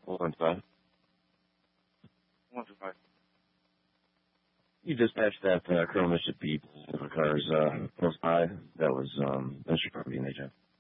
115. 115. You dispatched that Colonel Mission people for cars close by. That was Mr. Property and agent.